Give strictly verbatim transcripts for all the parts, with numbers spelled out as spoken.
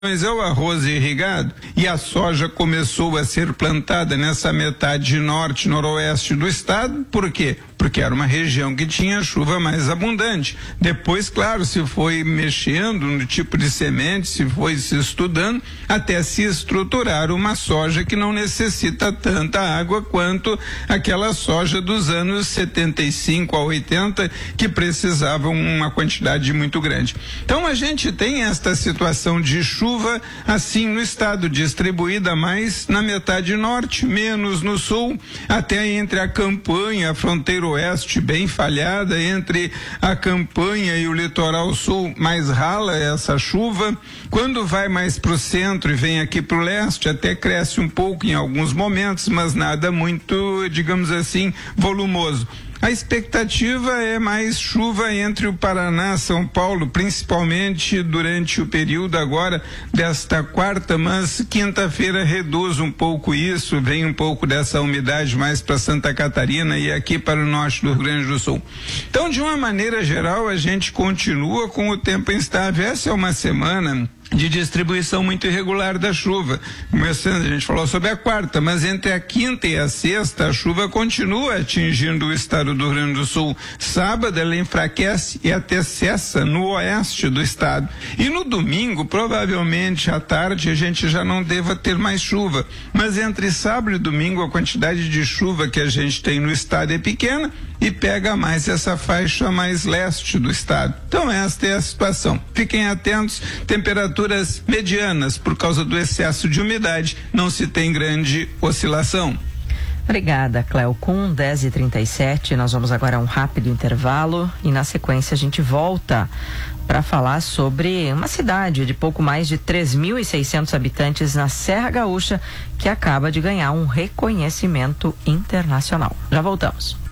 Mas é o arroz irrigado e a soja começou a ser plantada nessa metade norte, noroeste do estado. Por quê? Porque era uma região que tinha chuva mais abundante. Depois, claro, se foi mexendo no tipo de semente, se foi se estudando, até se estruturar uma soja que não necessita tanta água quanto aquela soja dos anos setenta e cinco a oitenta, que precisavam uma quantidade muito grande. Então a gente tem esta situação de chuva Chuva assim no estado, distribuída mais na metade norte, menos no sul, até entre a campanha, a fronteira oeste bem falhada, entre a campanha e o litoral sul mais rala essa chuva. Quando vai mais para o centro e vem aqui para o leste, até cresce um pouco em alguns momentos, mas nada muito, digamos assim, volumoso. A expectativa é mais chuva entre o Paraná e São Paulo, principalmente durante o período agora desta quarta, mas quinta-feira reduz um pouco isso, vem um pouco dessa umidade mais para Santa Catarina e aqui para o norte do Rio Grande do Sul. Então, de uma maneira geral, a gente continua com o tempo instável. Essa é uma semana de distribuição muito irregular da chuva. Começando, a gente falou sobre a quarta, mas entre a quinta e a sexta a chuva continua atingindo o estado do Rio Grande do Sul. Sábado ela enfraquece e até cessa no oeste do estado. E no domingo, provavelmente à tarde, a gente já não deva ter mais chuva. Mas entre sábado e domingo a quantidade de chuva que a gente tem no estado é pequena e pega mais essa faixa mais leste do estado. Então esta é a situação. Fiquem atentos, temperaturas medianas, por causa do excesso de umidade, não se tem grande oscilação. Obrigada, Cléo. Com dez e trinta e sete, nós vamos agora a um rápido intervalo e na sequência a gente volta para falar sobre uma cidade de pouco mais de três mil e seiscentos habitantes na Serra Gaúcha que acaba de ganhar um reconhecimento internacional. Já voltamos.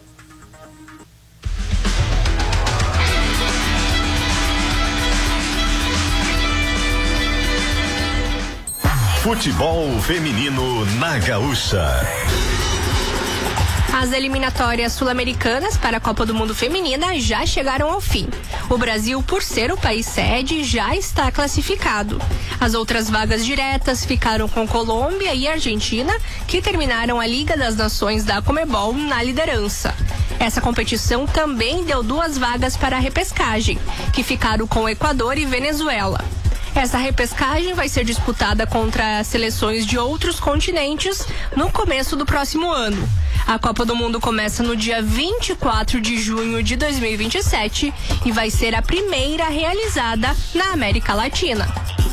Futebol feminino na Gaúcha. As eliminatórias sul-americanas para a Copa do Mundo Feminina já chegaram ao fim. O Brasil, por ser o país sede, já está classificado. As outras vagas diretas ficaram com Colômbia e Argentina, que terminaram a Liga das Nações da Conmebol na liderança. Essa competição também deu duas vagas para a repescagem, que ficaram com Equador e Venezuela. Essa repescagem vai ser disputada contra as seleções de outros continentes no começo do próximo ano. A Copa do Mundo começa no dia vinte e quatro de junho de dois mil e vinte e sete e vai ser a primeira realizada na América Latina.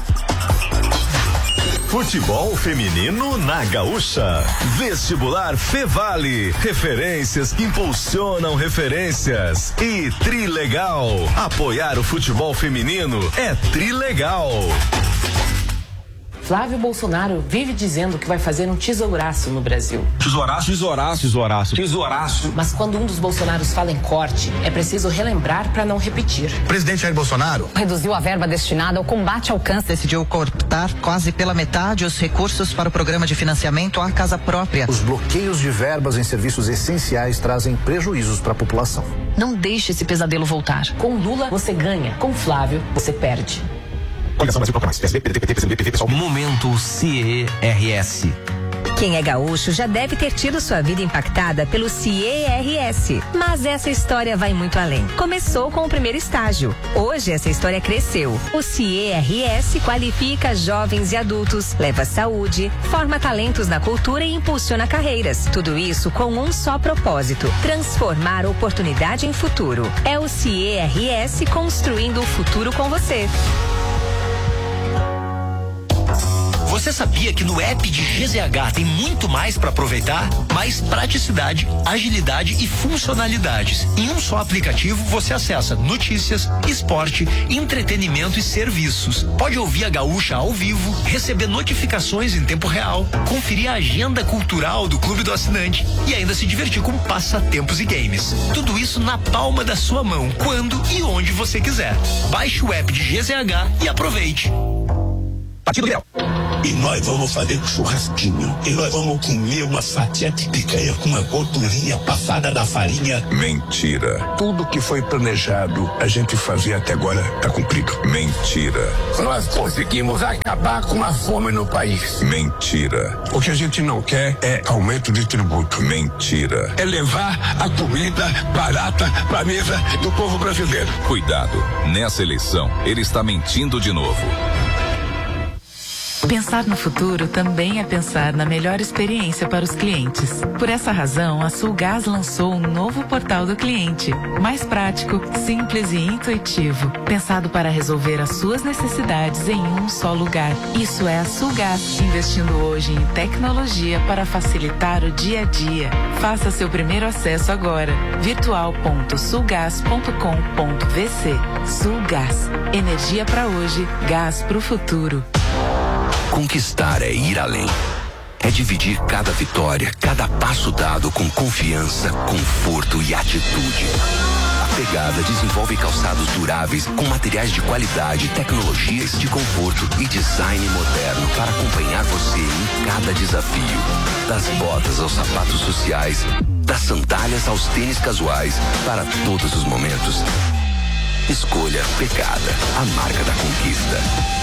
Futebol feminino na Gaúcha. Vestibular Fevale. Referências que impulsionam referências. E Trilegal. Apoiar o futebol feminino é Trilegal. Flávio Bolsonaro vive dizendo que vai fazer um tesouraço no Brasil. Tesouraço? Tesouraço. Tesouraço. Tesouraço. Mas quando um dos Bolsonaros fala em corte, é preciso relembrar para não repetir. O presidente Jair Bolsonaro reduziu a verba destinada ao combate ao câncer. Decidiu cortar quase pela metade os recursos para o programa de financiamento à casa própria. Os bloqueios de verbas em serviços essenciais trazem prejuízos para a população. Não deixe esse pesadelo voltar. Com Lula, você ganha. Com Flávio, você perde. Momento C E R S. Quem é gaúcho já deve ter tido sua vida impactada pelo C E R S. Mas essa história vai muito além. Começou com o primeiro estágio. Hoje essa história cresceu. O C E R S qualifica jovens e adultos, leva saúde, forma talentos na cultura e impulsiona carreiras. Tudo isso com um só propósito: transformar oportunidade em futuro. É o C E R S construindo o futuro com você. Você sabia que no app de G Z H tem muito mais para aproveitar? Mais praticidade, agilidade e funcionalidades. Em um só aplicativo você acessa notícias, esporte, entretenimento e serviços. Pode ouvir a Gaúcha ao vivo, receber notificações em tempo real, conferir a agenda cultural do Clube do Assinante e ainda se divertir com passatempos e games. Tudo isso na palma da sua mão, quando e onde você quiser. Baixe o app de G Z H e aproveite. Partido Liberal. E nós vamos fazer um churrasquinho. E nós vamos comer uma fatia de picanha com uma gordurinha passada da farinha. Mentira. Tudo que foi planejado, a gente fazia até agora, tá cumprido. Mentira. Nós conseguimos acabar com a fome no país. Mentira. O que a gente não quer é aumento de tributo. Mentira. É levar a comida barata pra mesa do povo brasileiro. Cuidado, nessa eleição ele está mentindo de novo. Pensar no futuro também é pensar na melhor experiência para os clientes. Por essa razão, a Sulgás lançou um novo portal do cliente, mais prático, simples e intuitivo, pensado para resolver as suas necessidades em um só lugar. Isso é a Sulgás, investindo hoje em tecnologia para facilitar o dia a dia. Faça seu primeiro acesso agora. virtual ponto sulgás ponto com ponto v c. Sulgás, energia para hoje, gás para o futuro. Conquistar é ir além. É dividir cada vitória, cada passo dado com confiança, conforto e atitude. A Pegada desenvolve calçados duráveis com materiais de qualidade, tecnologias de conforto e design moderno para acompanhar você em cada desafio. Das botas aos sapatos sociais, das sandálias aos tênis casuais, para todos os momentos. Escolha Pegada, a marca da conquista.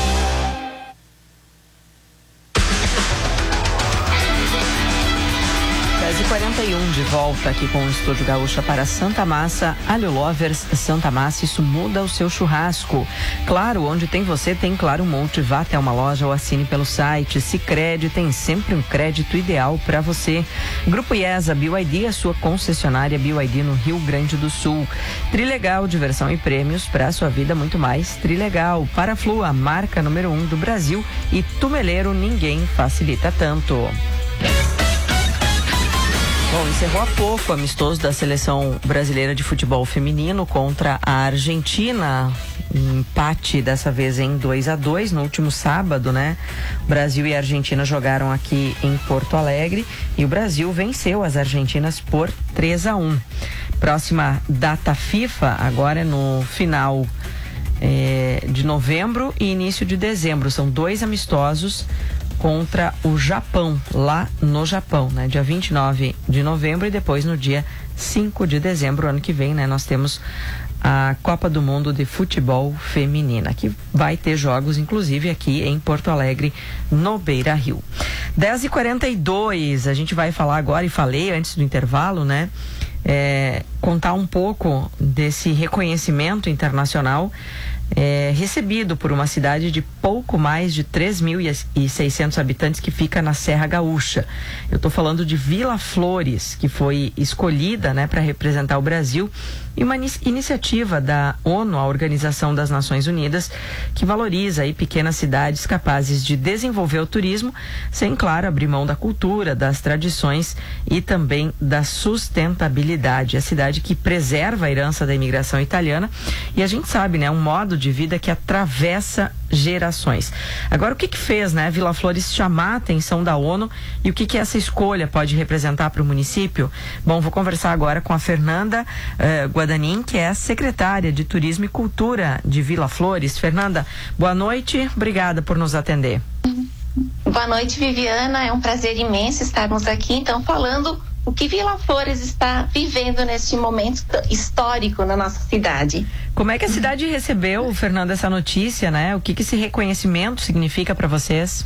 dez e quarenta e um de volta aqui com o Estúdio Gaúcha para Santa Massa. Alho Lovers Santa Massa, isso muda o seu churrasco. Claro, onde tem você, tem Claro Monte. Vá até uma loja ou assine pelo site. Sicredi tem sempre um crédito ideal para você. Grupo IESA, B Y D, a sua concessionária B Y D no Rio Grande do Sul. Trilegal, diversão e prêmios para a sua vida muito mais. Trilegal, Paraflu, a marca número um do Brasil. E Tumeleiro, ninguém facilita tanto. Bom, encerrou há pouco o amistoso da Seleção Brasileira de Futebol Feminino contra a Argentina. Empate dessa vez em dois a dois no último sábado, né? Brasil e Argentina jogaram aqui em Porto Alegre e o Brasil venceu as argentinas por três a um. Próxima data FIFA agora é no final é, de novembro e início de dezembro. São dois amistosos contra o Japão, lá no Japão, né? Dia vinte e nove de novembro e depois no dia cinco de dezembro, ano que vem, né? Nós temos a Copa do Mundo de Futebol Feminina, que vai ter jogos, inclusive, aqui em Porto Alegre, no Beira-Rio. dez e quarenta e dois, a gente vai falar agora, e falei antes do intervalo, né? É, contar um pouco desse reconhecimento internacional É, recebido por uma cidade de pouco mais de três mil e seiscentos habitantes que fica na Serra Gaúcha. Eu estou falando de Vila Flores, que foi escolhida, né, para representar o Brasil, e uma iniciativa da ONU, a Organização das Nações Unidas, que valoriza aí pequenas cidades capazes de desenvolver o turismo, sem, claro, abrir mão da cultura, das tradições e também da sustentabilidade. A cidade que preserva a herança da imigração italiana e a gente sabe, né, um modo de vida que atravessa gerações. Agora, o que que fez, né, Vila Flores chamar a atenção da ONU e o que que essa escolha pode representar para o município? Bom, vou conversar agora com a Fernanda eh, Guadanin, que é a secretária de Turismo e Cultura de Vila Flores. Fernanda, boa noite, obrigada por nos atender. Boa noite, Viviana, é um prazer imenso estarmos aqui, então, falando o que Vila Flores está vivendo neste momento histórico na nossa cidade. Como é que a cidade recebeu, Fernanda, essa notícia, né? O que que esse reconhecimento significa para vocês?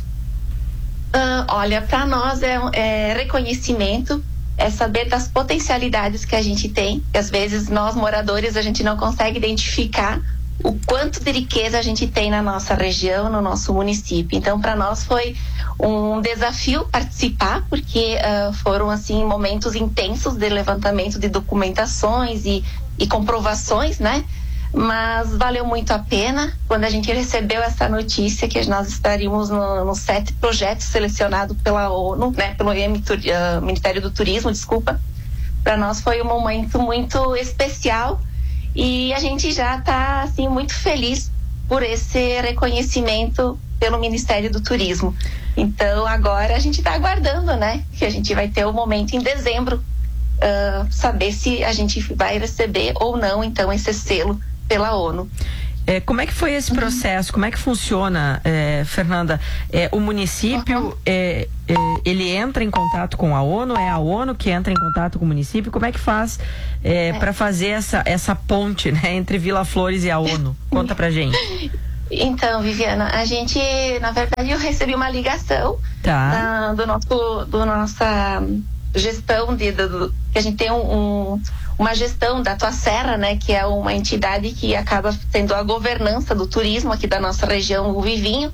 Uh, olha, para nós é, é reconhecimento, é saber das potencialidades que a gente tem, que às vezes nós moradores a gente não consegue identificar o quanto de riqueza a gente tem na nossa região, no nosso município. Então, para nós foi um desafio participar, porque uh, foram assim momentos intensos de levantamento de documentações e, e comprovações, né? Mas valeu muito a pena quando a gente recebeu essa notícia que nós estaríamos no, no sete projetos selecionados pela ONU, né? Pelo M, uh, Ministério do Turismo, desculpa. Para nós foi um momento muito especial. E a gente já está assim, muito feliz por esse reconhecimento pelo Ministério do Turismo. Então, agora a gente está aguardando, né? Que a gente vai ter o momento em dezembro, uh, saber se a gente vai receber ou não, então, esse selo pela ONU. É, como é que foi esse processo? Como é que funciona, é, Fernanda? É, o município, uhum. é, é, ele entra em contato com a ONU? É a ONU que entra em contato com o município? Como é que faz é, é. para fazer essa, essa ponte, né, entre Vila Flores e a ONU? Conta pra gente. Então, Viviana, a gente, na verdade, eu recebi uma ligação tá. da, do nosso, do nossa gestão de, do, que a gente tem um, um uma gestão da Tua Serra, né, que é uma entidade que acaba sendo a governança do turismo aqui da nossa região, o Vivinho.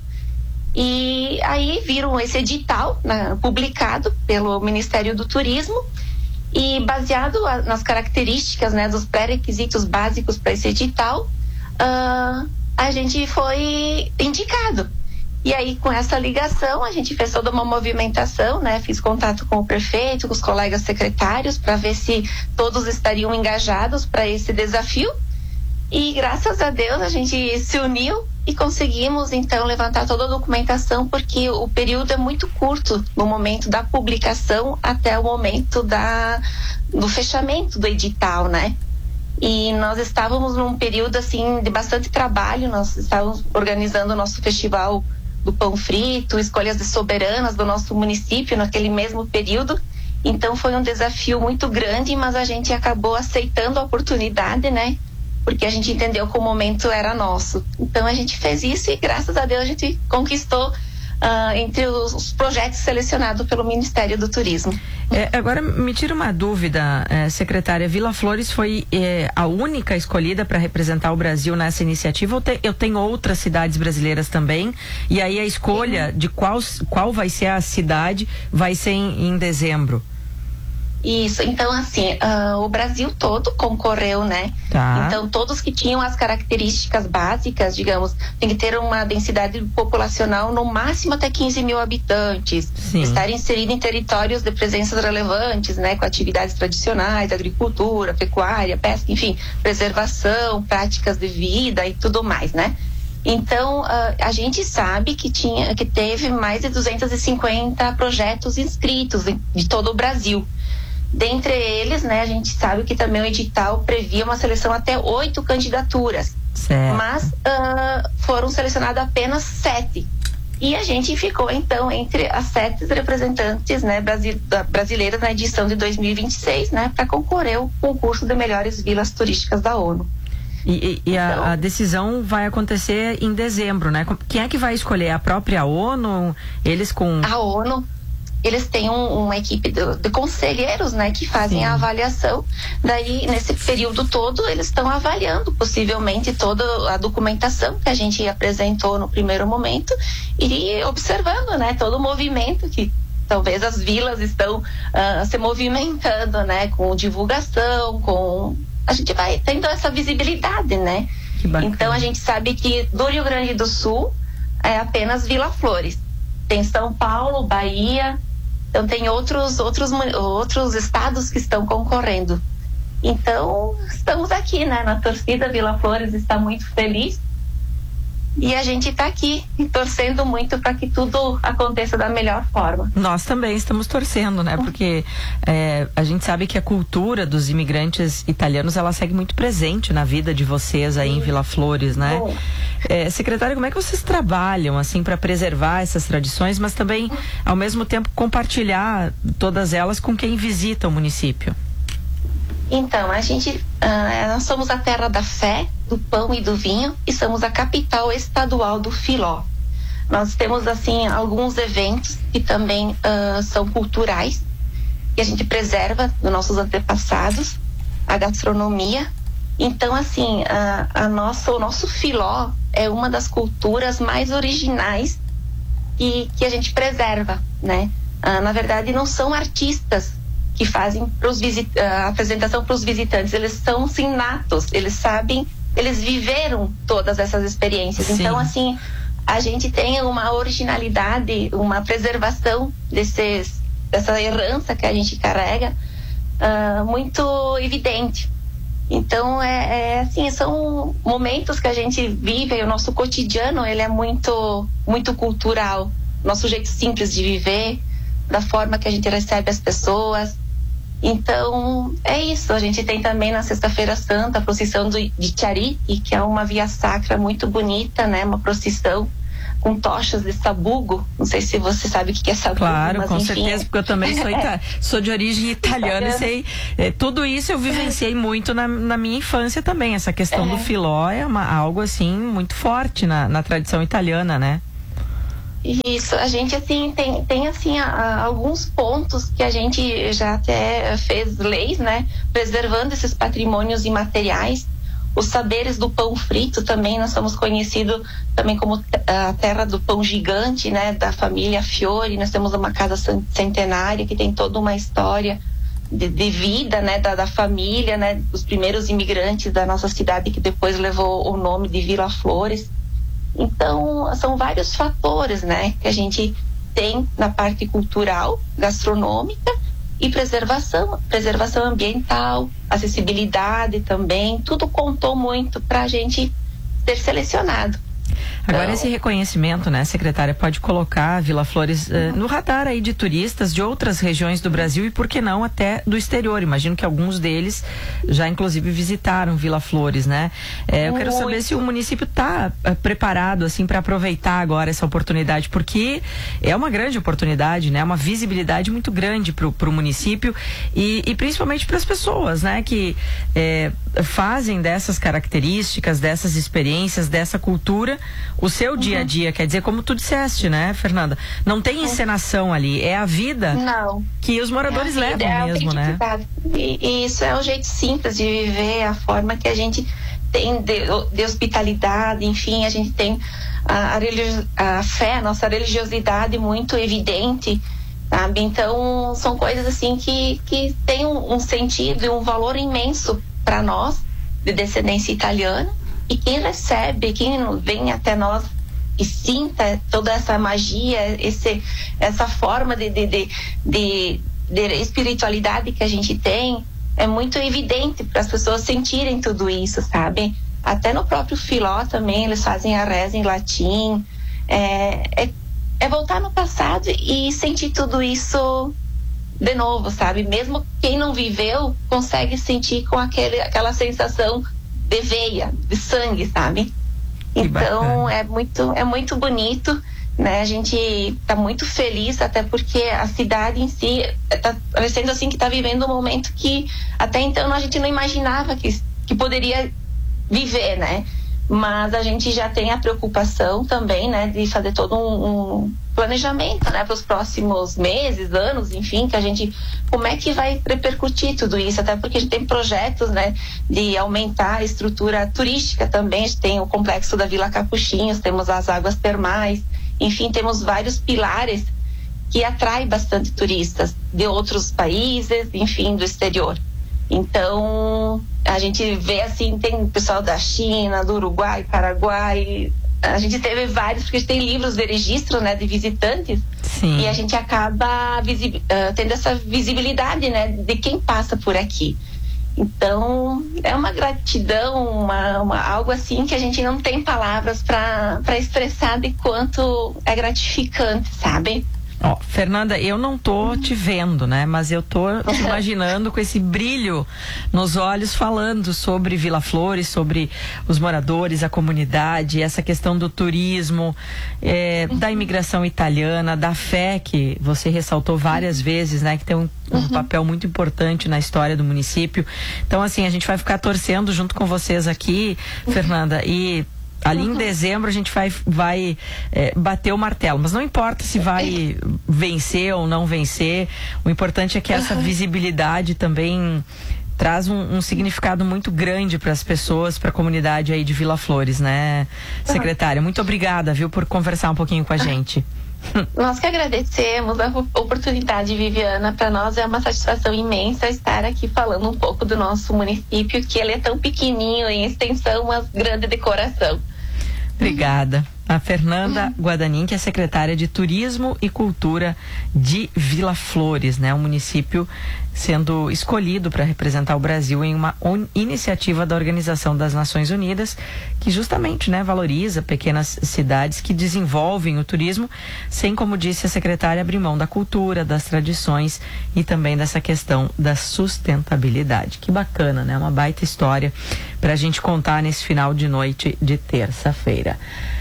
E aí viram esse edital, né, publicado pelo Ministério do Turismo, e baseado a, nas características, né, dos pré-requisitos básicos para esse edital, uh, a gente foi indicado. E aí, com essa ligação, a gente fez toda uma movimentação, né? Fiz contato com o prefeito, com os colegas secretários, para ver se todos estariam engajados para esse desafio. E, graças a Deus, a gente se uniu e conseguimos, então, levantar toda a documentação, porque o período é muito curto, no momento da publicação até o momento da, do fechamento do edital, né? E nós estávamos num período, assim, de bastante trabalho. Nós estávamos organizando o nosso festival do Pão Frito, escolhas de soberanas do nosso município naquele mesmo período. Então foi um desafio muito grande, mas a gente acabou aceitando a oportunidade, né? Porque a gente entendeu que o momento era nosso. Então a gente fez isso e, graças a Deus, a gente conquistou uh, entre os, os projetos selecionados pelo Ministério do Turismo. É, agora me tira uma dúvida, é, secretária. Vila Flores foi é, a única escolhida para representar o Brasil nessa iniciativa, ou te, eu tenho outras cidades brasileiras também? E aí a escolha Sim. de qual, qual vai ser a cidade vai ser em, em dezembro? Isso, então assim, uh, o Brasil todo concorreu, né? Tá. Então todos que tinham as características básicas, digamos, tem que ter uma densidade populacional no máximo até quinze mil habitantes, Sim. estar inserido em territórios de presenças relevantes, né? Com atividades tradicionais, agricultura, pecuária, pesca, enfim, preservação, práticas de vida e tudo mais, né? Então, uh, a gente sabe que tinha, que teve mais de duzentos e cinquenta projetos inscritos de, de todo o Brasil. Dentre eles, né, a gente sabe que também o edital previa uma seleção até oito candidaturas. Certo. Mas uh, foram selecionadas apenas sete. E a gente ficou, então, entre as sete representantes, né, brasi- brasileiras na edição de dois mil e vinte e seis, né, para concorrer ao concurso de melhores vilas turísticas da ONU. E, e, e a, a decisão vai acontecer em dezembro, né? Quem é que vai escolher? A própria ONU? Eles com... A ONU. Eles têm um, uma equipe de, de conselheiros, né, que fazem Sim. a avaliação. Daí, nesse período todo, eles estão avaliando possivelmente toda a documentação que a gente apresentou no primeiro momento e observando, né, todo o movimento que talvez as vilas estão uh, se movimentando, né, com divulgação, com... A gente vai tendo essa visibilidade, né? Então, a gente sabe que do Rio Grande do Sul é apenas Vila Flores. Tem São Paulo, Bahia... Então tem outros, outros, outros estados que estão concorrendo. Então, estamos aqui, né? Na torcida, Vila Flores está muito feliz. E a gente está aqui torcendo muito para que tudo aconteça da melhor forma. Nós também estamos torcendo, né? Porque é, a gente sabe que a cultura dos imigrantes italianos, ela segue muito presente na vida de vocês aí Sim. em Vila Flores, né? Bom. É, secretária, como é que vocês trabalham assim para preservar essas tradições, mas também ao mesmo tempo compartilhar todas elas com quem visita o município? Então, a gente, uh, nós somos a terra da fé, do pão e do vinho e somos a capital estadual do filó. Nós temos, assim, alguns eventos que também uh, são culturais, que a gente preserva dos nossos antepassados, a gastronomia. Então, assim, a, a nossa, o nosso filó é uma das culturas mais originais que, que a gente preserva, né? Uh, na verdade, não são artistas que fazem pros visit- a apresentação para os visitantes, eles são sim natos, eles sabem, eles viveram todas essas experiências. Sim. Então, assim, a gente tem uma originalidade, uma preservação desses, dessa herança que a gente carrega uh, muito evidente. Então, é, é assim, são momentos que a gente vive, e o nosso cotidiano, ele é muito, muito cultural, nosso jeito simples de viver, da forma que a gente recebe as pessoas. Então, é isso. A gente tem também na Sexta-feira Santa a procissão do, de Tiarique, que é uma via sacra muito bonita, né? Uma procissão com tochas de sabugo. Não sei se você sabe o que é sabugo. Claro, mas com enfim, certeza, porque eu também sou, ita- sou de origem italiana e sei, é, tudo isso eu vivenciei muito na, na minha infância também. Essa questão é. do filó é uma, algo assim muito forte na, na tradição italiana, né? Isso, a gente assim tem, tem assim a, a, alguns pontos que a gente já até fez leis, né, preservando esses patrimônios imateriais. Os saberes do pão frito também, nós somos conhecidos também como a terra do pão gigante, né, da família Fiore. Nós temos uma casa centenária que tem toda uma história de, de vida, né, da, da família, né, dos primeiros imigrantes da nossa cidade, que depois levou o nome de Vila Flores. Então, são vários fatores, né, que a gente tem na parte cultural, gastronômica e preservação, preservação ambiental, acessibilidade também, tudo contou muito para a gente ser selecionado. Agora, então, esse reconhecimento, né, secretária, pode colocar a Vila Flores uh, no radar aí de turistas de outras regiões do Brasil e, por que não, até do exterior. Imagino que alguns deles já, inclusive, visitaram Vila Flores, né? É, eu quero saber se o município está uh, preparado, assim, para aproveitar agora essa oportunidade, porque é uma grande oportunidade, né? Uma visibilidade muito grande para o município e, e principalmente para as pessoas, né? Que é, fazem dessas características, dessas experiências, dessa cultura o seu dia a dia, uhum. Quer dizer, como tu disseste, né, Fernanda? Não tem encenação ali, é a vida Não. que os moradores é levam é mesmo, né? E, e isso é um jeito simples de viver, a forma que a gente tem de, de hospitalidade, enfim, a gente tem a, a, a fé, a nossa religiosidade muito evidente, sabe? Então, são coisas assim que, que tem um, um sentido e um valor imenso para nós, de descendência italiana. E quem recebe, quem vem até nós e sinta toda essa magia, esse, essa forma de, de, de, de, de espiritualidade que a gente tem, é muito evidente para as pessoas sentirem tudo isso, sabe? Até no próprio Filó também, eles fazem a reza em latim. É, é, é voltar no passado e sentir tudo isso de novo, sabe? Mesmo quem não viveu consegue sentir com aquele, aquela sensação de veia, de sangue, sabe? Então é muito, é muito bonito, né? A gente está muito feliz, até porque a cidade em si está parecendo assim que está vivendo um momento que até então a gente não imaginava que, que poderia viver, né? Mas a gente já tem a preocupação também, né, de fazer todo um, um planejamento, né, para os próximos meses, anos, enfim, que a gente, como é que vai repercutir tudo isso, até porque a gente tem projetos, né, de aumentar a estrutura turística também. A gente tem o complexo da Vila Capuchinhos, temos as águas termais, enfim, temos vários pilares que atraem bastante turistas de outros países, enfim, do exterior. Então, a gente vê assim, tem pessoal da China, do Uruguai, Paraguai, a gente teve vários, porque a gente tem livros de registro, né, de visitantes. Sim. E a gente acaba visib... uh, tendo essa visibilidade, né, de quem passa por aqui. Então, é uma gratidão, uma, uma, algo assim que a gente não tem palavras para expressar de quanto é gratificante, sabe? Ó, Fernanda, eu não tô te vendo, né? Mas eu tô te imaginando com esse brilho nos olhos, falando sobre Vila Flores, sobre os moradores, a comunidade, essa questão do turismo, é, da imigração italiana, da fé que você ressaltou várias vezes, né? Que tem um, um uhum. papel muito importante na história do município. Então, assim, a gente vai ficar torcendo junto com vocês aqui, Fernanda, e ali em dezembro a gente vai, vai é, bater o martelo, mas não importa se vai vencer ou não vencer, o importante é que essa visibilidade também traz um, um significado muito grande para as pessoas, para a comunidade aí de Vila Flores, né, secretária? Muito obrigada, viu, por conversar um pouquinho com a gente. Nós que agradecemos a oportunidade, Viviana. Para nós é uma satisfação imensa estar aqui falando um pouco do nosso município, que ele é tão pequenininho em extensão, mas grande de coração. Obrigada. A Fernanda uhum. Guadanin, que é secretária de Turismo e Cultura de Vila Flores, né? Um município sendo escolhido para representar o Brasil em uma iniciativa da Organização das Nações Unidas, que justamente, né, valoriza pequenas cidades que desenvolvem o turismo, sem, como disse a secretária, abrir mão da cultura, das tradições e também dessa questão da sustentabilidade. Que bacana, né? Uma baita história para a gente contar nesse final de noite de terça-feira.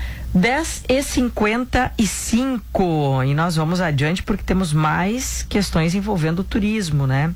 dez e cinquenta e cinco e nós vamos adiante porque temos mais questões envolvendo o turismo, né?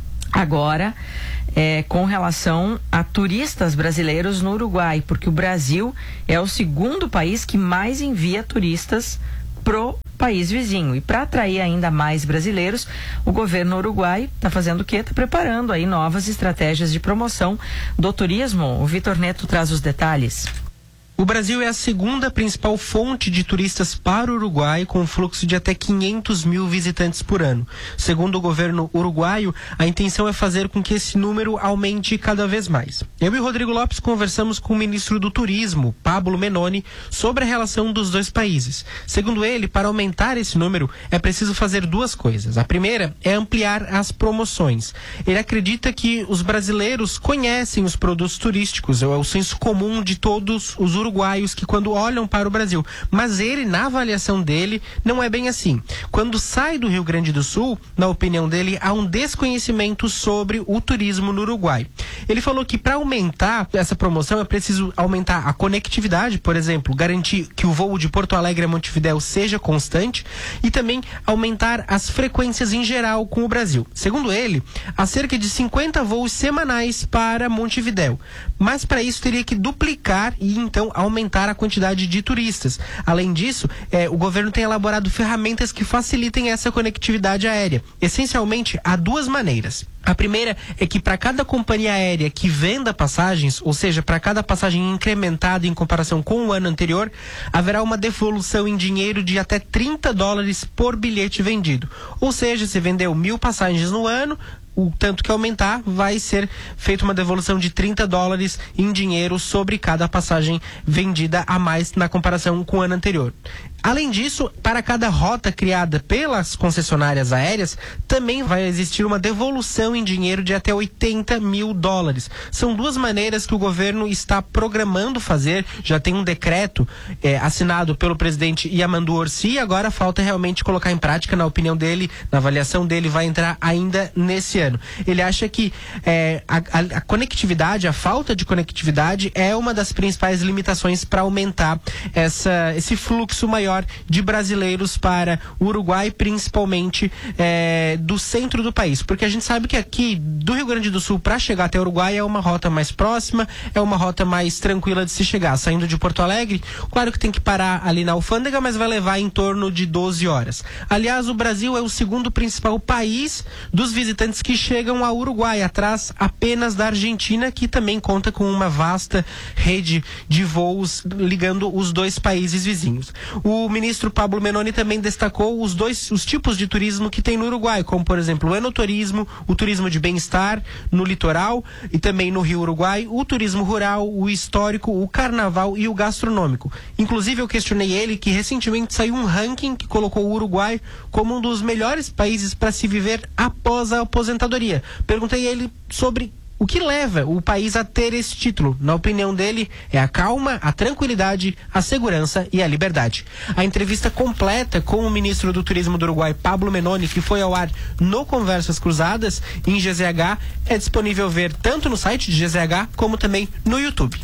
Agora, é, com relação a turistas brasileiros no Uruguai, porque o Brasil é o segundo país que mais envia turistas pro país vizinho. E para atrair ainda mais brasileiros, o governo uruguaio está fazendo o quê? Está preparando aí novas estratégias de promoção do turismo. O Vitor Neto traz os detalhes. O Brasil é a segunda principal fonte de turistas para o Uruguai, com um fluxo de até quinhentos mil visitantes por ano. Segundo o governo uruguaio, a intenção é fazer com que esse número aumente cada vez mais. Eu e o Rodrigo Lopes conversamos com o ministro do Turismo, Pablo Menoni, sobre a relação dos dois países. Segundo ele, para aumentar esse número, é preciso fazer duas coisas. A primeira é ampliar as promoções. Ele acredita que os brasileiros conhecem os produtos turísticos, é o senso comum de todos os uruguaios que quando olham para o Brasil, mas ele, na avaliação dele, não é bem assim. Quando sai do Rio Grande do Sul, na opinião dele, há um desconhecimento sobre o turismo no Uruguai. Ele falou que para aumentar essa promoção é preciso aumentar a conectividade, por exemplo, garantir que o voo de Porto Alegre a Montevidéu seja constante e também aumentar as frequências em geral com o Brasil. Segundo ele, há cerca de cinquenta voos semanais para Montevidéu, mas para isso teria que duplicar e então aumentar a quantidade de turistas. Além disso, eh, o governo tem elaborado ferramentas que facilitem essa conectividade aérea. Essencialmente, há duas maneiras. A primeira é que para cada companhia aérea que venda passagens, ou seja, para cada passagem incrementada em comparação com o ano anterior, haverá uma devolução em dinheiro de até trinta dólares por bilhete vendido. Ou seja, se vendeu mil passagens no ano, o tanto que aumentar, vai ser feita uma devolução de trinta dólares em dinheiro sobre cada passagem vendida a mais na comparação com o ano anterior. Além disso, para cada rota criada pelas concessionárias aéreas, também vai existir uma devolução em dinheiro de até oitenta mil dólares. São duas maneiras que o governo está programando fazer. Já tem um decreto é, assinado pelo presidente Yamandu Orsi, e agora falta realmente colocar em prática. Na opinião dele, na avaliação dele, vai entrar ainda nesse ano. Ele acha que é, a, a, a conectividade, a falta de conectividade é uma das principais limitações para aumentar essa, esse fluxo maior de brasileiros para o Uruguai, principalmente é, do centro do país, porque a gente sabe que aqui do Rio Grande do Sul para chegar até o Uruguai é uma rota mais próxima, é uma rota mais tranquila de se chegar. Saindo de Porto Alegre, claro que tem que parar ali na alfândega, mas vai levar em torno de doze horas. Aliás, o Brasil é o segundo principal país dos visitantes que chegam ao Uruguai, atrás apenas da Argentina, que também conta com uma vasta rede de voos ligando os dois países vizinhos. O ministro Pablo Menoni também destacou os dois os tipos de turismo que tem no Uruguai, como por exemplo o enoturismo, o turismo de bem-estar no litoral e também no Rio Uruguai, o turismo rural, o histórico, o carnaval e o gastronômico. Inclusive eu questionei ele que recentemente saiu um ranking que colocou o Uruguai como um dos melhores países para se viver após a aposentadoria. Perguntei a ele sobre o que leva o país a ter esse título. Na opinião dele, é a calma, a tranquilidade, a segurança e a liberdade. A entrevista completa com o ministro do Turismo do Uruguai, Pablo Menoni, que foi ao ar no Conversas Cruzadas, em G Z H, é disponível ver tanto no site de G Z H, como também no YouTube.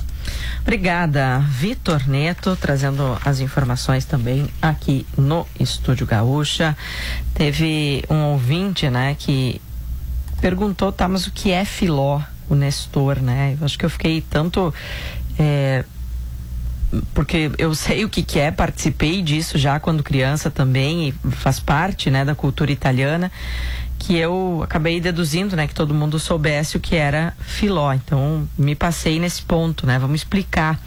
Obrigada, Vitor Neto, trazendo as informações também aqui no Estúdio Gaúcha. Teve um ouvinte, né, que perguntou, tá, mas o que é filó, o Nestor, né? Eu acho que eu fiquei tanto... É, porque eu sei o que, que é, participei disso já quando criança também, e faz parte, né, da cultura italiana, que eu acabei deduzindo, né, que todo mundo soubesse o que era filó. Então, me passei nesse ponto, né? Vamos explicar.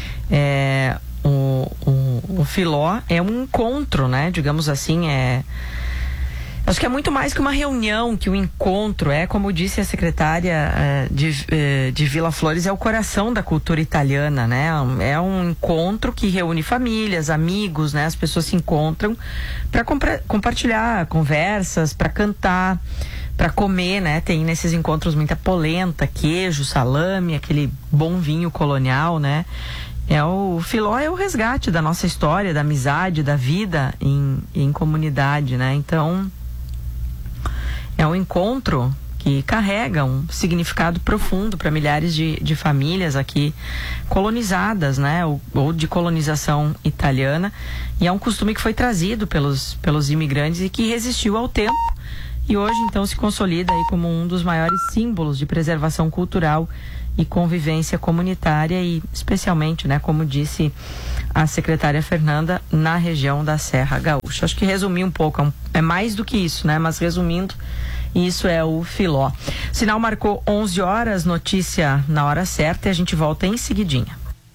É, o, o, o filó é um encontro, né? Digamos assim, é... Acho que é muito mais que uma reunião, que um encontro. É, como disse a secretária é, de, é, de Vila Flores, é o coração da cultura italiana, né? É um encontro que reúne famílias, amigos, né? As pessoas se encontram para compartilhar conversas, para cantar, para comer, né? Tem nesses encontros muita polenta, queijo, salame, aquele bom vinho colonial, né? É o Filó é o resgate da nossa história, da amizade, da vida em, em comunidade, né? Então, é um encontro que carrega um significado profundo para milhares de, de famílias aqui colonizadas, né? Ou, ou de colonização italiana. E é um costume que foi trazido pelos, pelos imigrantes e que resistiu ao tempo. E hoje, então, se consolida aí como um dos maiores símbolos de preservação cultural e convivência comunitária e, especialmente, né, como disse a secretária Fernanda, na região da Serra Gaúcha. Acho que resumi um pouco, é, um, é mais do que isso, né? Mas resumindo, isso é o Filó. Sinal marcou onze horas, notícia na hora certa e a gente volta em seguidinha.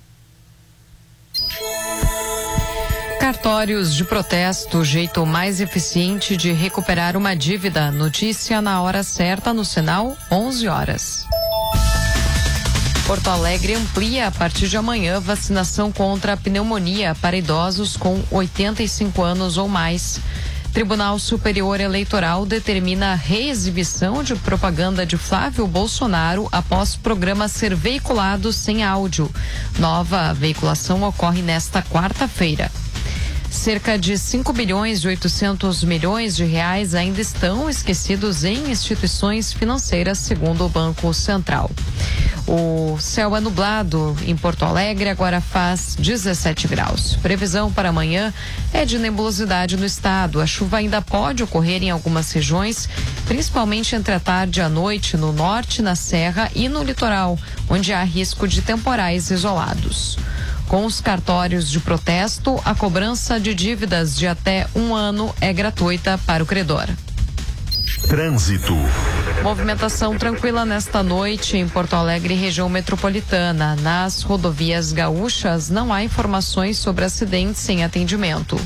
Cartórios de protesto, o jeito mais eficiente de recuperar uma dívida. Notícia na hora certa no sinal onze horas. Porto Alegre amplia a partir de amanhã vacinação contra a pneumonia para idosos com oitenta e cinco anos ou mais. Tribunal Superior Eleitoral determina a reexibição de propaganda de Flávio Bolsonaro após programa ser veiculado sem áudio. Nova veiculação ocorre nesta quarta-feira. Cerca de cinco bilhões e oitocentos milhões de reais ainda estão esquecidos em instituições financeiras, segundo o Banco Central. O céu é nublado em Porto Alegre, agora faz dezessete graus. Previsão para amanhã é de nebulosidade no estado. A chuva ainda pode ocorrer em algumas regiões, principalmente entre a tarde e a noite no norte, na serra e no litoral, onde há risco de temporais isolados. Com os cartórios de protesto, a cobrança de dívidas de até um ano é gratuita para o credor. Trânsito. Movimentação tranquila nesta noite em Porto Alegre, região metropolitana. Nas rodovias gaúchas, não há informações sobre acidentes sem atendimento.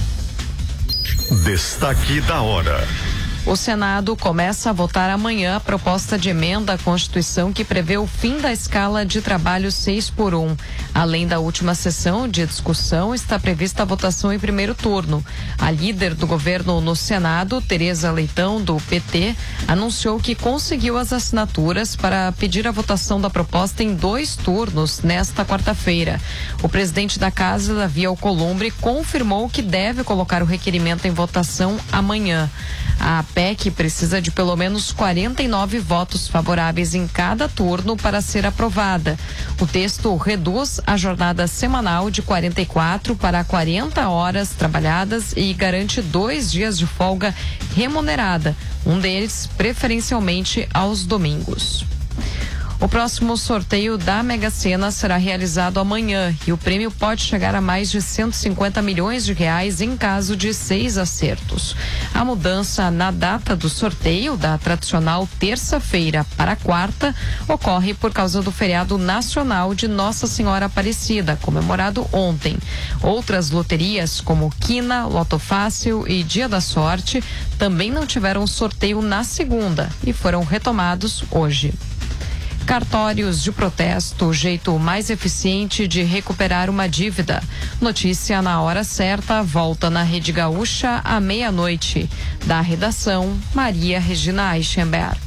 Destaque da hora. O Senado começa a votar amanhã a proposta de emenda à Constituição que prevê o fim da escala de trabalho seis por um. Além da última sessão de discussão, está prevista a votação em primeiro turno. A líder do governo no Senado, Tereza Leitão, do P T, anunciou que conseguiu as assinaturas para pedir a votação da proposta em dois turnos nesta quarta-feira. O presidente da Casa, Davi Alcolumbre, confirmou que deve colocar o requerimento em votação amanhã. A P E C precisa de pelo menos quarenta e nove votos favoráveis em cada turno para ser aprovada. O texto reduz a jornada semanal de quarenta e quatro para quarenta horas trabalhadas e garante dois dias de folga remunerada, um deles preferencialmente aos domingos. O próximo sorteio da Mega Sena será realizado amanhã e o prêmio pode chegar a mais de cento e cinquenta milhões de reais em caso de seis acertos. A mudança na data do sorteio, da tradicional terça-feira para quarta, ocorre por causa do feriado nacional de Nossa Senhora Aparecida, comemorado ontem. Outras loterias, como Quina, Loto Fácil e Dia da Sorte, também não tiveram sorteio na segunda e foram retomados hoje. Cartórios de protesto, o jeito mais eficiente de recuperar uma dívida. Notícia na hora certa, volta na Rede Gaúcha à meia-noite. Da redação, Maria Regina Eichenberg.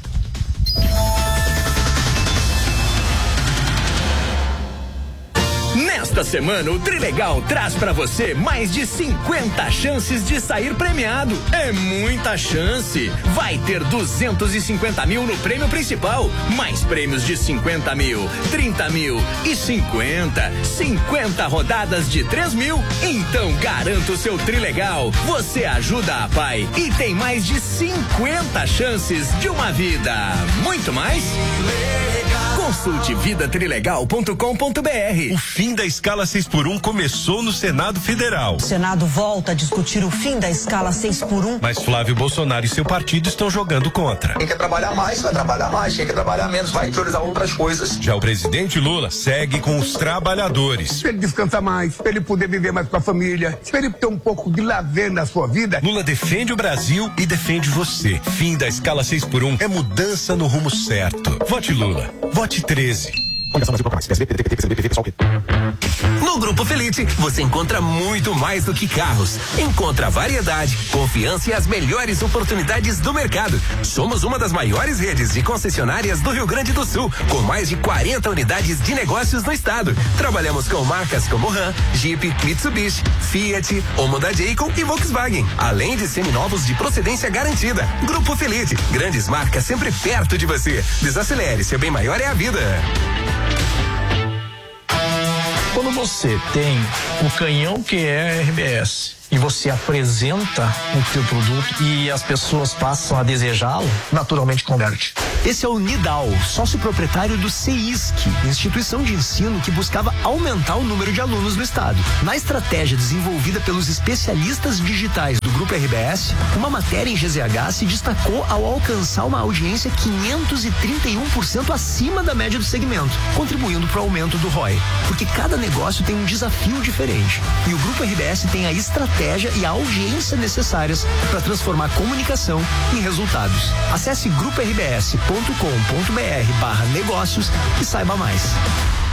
Nesta semana, o Trilegal traz pra você mais de cinquenta chances de sair premiado. É muita chance! Vai ter duzentos e cinquenta mil no prêmio principal, mais prêmios de cinquenta mil, trinta mil e cinquenta. cinquenta rodadas de três mil. Então garanta o seu Trilegal. Você ajuda a Pai e tem mais de cinquenta chances de uma vida. Muito mais? Com Consulte vida trilegal ponto com ponto br. O fim da escala seis por um começou no Senado Federal. O Senado volta a discutir o fim da escala seis por um. Mas Flávio Bolsonaro e seu partido estão jogando contra. Quem quer trabalhar mais, vai trabalhar mais. Quem quer trabalhar menos, vai priorizar outras coisas. Já o presidente Lula segue com os trabalhadores. Pra ele descansar mais, pra ele poder viver mais com a família, pra ele ter um pouco de lazer na sua vida. Lula defende o Brasil e defende você. Fim da escala seis por um é mudança no rumo certo. Vote Lula. Vote treze. No Grupo Felite, você encontra muito mais do que carros. Encontra variedade, confiança e as melhores oportunidades do mercado. Somos uma das maiores redes de concessionárias do Rio Grande do Sul, com mais de quarenta unidades de negócios no estado. Trabalhamos com marcas como Ram, Jeep, Mitsubishi, Fiat, Honda Jayco e Volkswagen, além de seminovos de procedência garantida. Grupo Felite, grandes marcas sempre perto de você. Desacelere, seu bem maior é a vida. Quando você tem o canhão que é a R B S e você apresenta o teu produto e as pessoas passam a desejá-lo, naturalmente converte. Esse é o Nidal, sócio proprietário do CEISC, instituição de ensino que buscava aumentar o número de alunos no estado. Na estratégia desenvolvida pelos especialistas digitais do Grupo R B S, uma matéria em G Z H se destacou ao alcançar uma audiência quinhentos e trinta e um por cento acima da média do segmento, contribuindo para o aumento do R O I. Porque cada negócio tem um desafio diferente e o Grupo R B S tem a estratégia e a audiência necessárias para transformar a comunicação em resultados. Acesse grupo r b s ponto com ponto b r barra negócios e saiba mais.